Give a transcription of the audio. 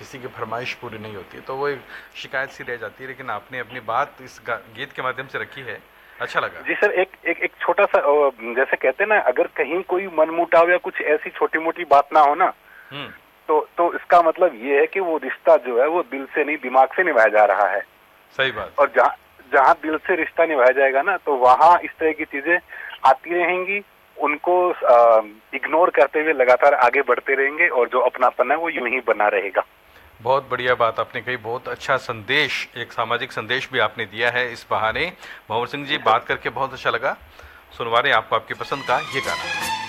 किसी की फरमाइश पूरी नहीं होती, तो वो एक शिकायत सी रह जाती है। लेकिन आपने अपनी बात इस गीत के माध्यम से रखी है, अच्छा लगा। जी सर, एक छोटा सा जैसे कहते हैं ना, अगर कहीं कोई मनमुटाव या कुछ ऐसी छोटी मोटी बात ना हो ना, तो इसका मतलब ये है कि वो रिश्ता जो है वो दिल से नहीं दिमाग से निभाया जा रहा है। सही बात। और जहाँ जहाँ दिल से रिश्ता निभाया जाएगा ना, तो वहाँ इस तरह की चीजें आती रहेंगी, उनको इग्नोर करते हुए लगातार आगे बढ़ते रहेंगे, और जो अपनापन है वो यूं ही बना रहेगा। बहुत बढ़िया बात आपने कही, बहुत अच्छा संदेश, एक सामाजिक संदेश भी आपने दिया है इस बहाने। भंवर सिंह जी, बात करके बहुत अच्छा लगा। सुनवा रहे हैं आपको आपकी पसंद का ये गाना।